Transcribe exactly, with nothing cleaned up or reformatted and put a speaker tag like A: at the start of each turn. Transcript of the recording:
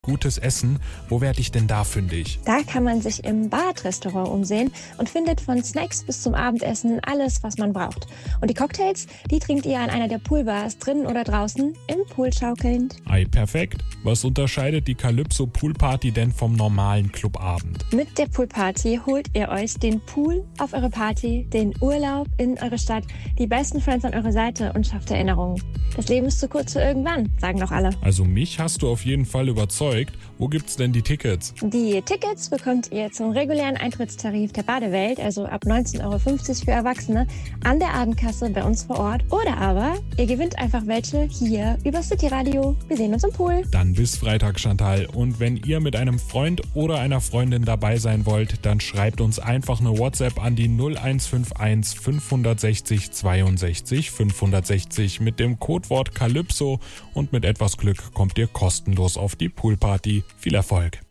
A: Gutes Essen. Wo werde ich denn da fündig?
B: Da kann man sich im Bad-Restaurant umsehen und findet von Snacks bis zum Abendessen alles, was man braucht. Und die Cocktails, die trinkt ihr an einer der Poolbars, drinnen oder draußen, im Pool schaukelnd.
A: Ei, perfekt. Was unterscheidet die Calypso Poolparty denn vom normalen Clubabend?
B: Mit der Poolparty holt ihr euch den Pool auf eure Party, den Urlaub in eure Stadt, die besten Friends an eure Seite und schafft Erinnerungen. Das Leben ist zu kurz für irgendwann, sagen doch alle.
A: Also mich hast du auf jeden Fall überzeugt. Wo gibt's denn die Tickets?
B: Die Tickets bekommt ihr zum regulären Eintrittstarif der Badewelt, also ab neunzehn Euro fünfzig für Erwachsene, an der Abendkasse bei uns vor Ort. Oder aber ihr gewinnt einfach welche hier über City Radio. Wir sehen uns im Pool.
A: Dann bis Freitag, Chantal. Und wenn ihr mit einem Freund oder einer Freundin dabei sein wollt, dann schreibt uns einfach eine WhatsApp an die null eins fünf eins fünf sechs null zweiundsechzig fünfhundertsechzig mit dem Codewort Calypso und mit etwas Glück kommt ihr kostenlos auf die Poolparty. Viel Erfolg!